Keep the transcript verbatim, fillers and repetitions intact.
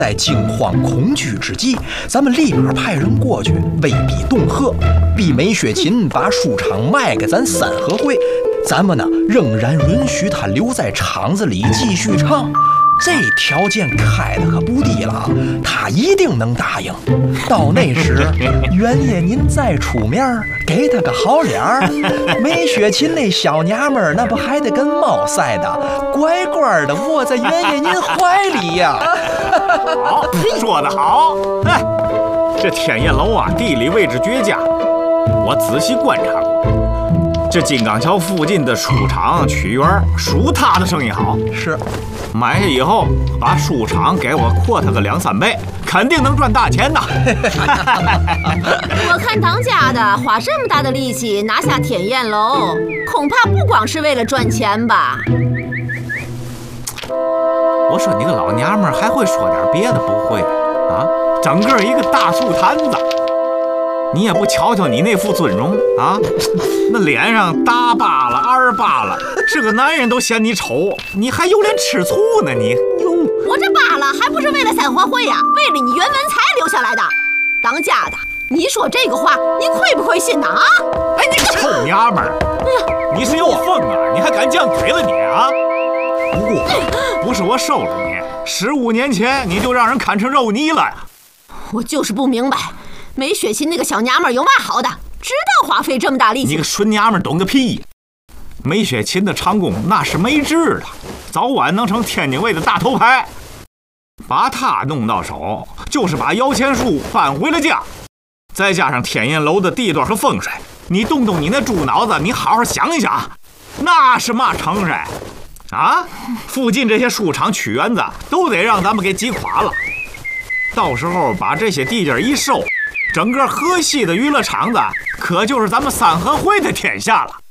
在惊慌恐惧之际，咱们立马派人过去威逼恫吓，逼梅雪琴把书场卖给咱三合会，咱们呢仍然允许他留在厂子里继续唱。这条件开的可不低了，他一定能答应。到那时，袁爷您再出面，给他个好脸儿，梅雪琴那小娘们儿那不还得跟猫似的，乖乖的窝在袁爷您怀里呀、啊！ 好，说得好。哎，这天燕楼啊，地理位置绝佳，我仔细观察过。这金刚桥附近的书场、曲园，属他的生意好。 是， 买下以后，把书场给我扩他个两三倍，肯定能赚大钱呐。 我看当家的花这么大的力气拿下天燕楼，恐怕不光是为了赚钱吧？ 我说你个老娘们儿还会说点别的不会啊？整个一个大树坛子。你也不瞧瞧你那副尊容啊，那脸上大疤了二疤了，这个男人都嫌你丑，你还有脸吃醋呢你？哟， 我这疤了还不是为了三合会呀、啊，为了你袁文才留下来的。当家的，你说这个话，你亏不亏心呐？啊！ 哎，你个臭娘们儿！哎呀，你是要疯啊？你还敢犟嘴了你啊？不过不是我收了你，十五年前你就让人看成肉泥了呀！ 我就是不明白。梅雪琴那个小娘们有嘛好的，知道花费这么大力气？ 你个纯娘们懂个屁！梅雪琴的长工那是没治的，早晚能成天津卫的大头牌。把她弄到手，就是把摇钱树搬回了家。再加上天燕楼的地段和风水，你动动你那猪脑子，你好好想一想，那是嘛城市啊？附近这些书场、曲园子都得让咱们给挤垮了。到时候把这些地界一收，整个河西的娱乐场子可就是咱们三合会的天下了。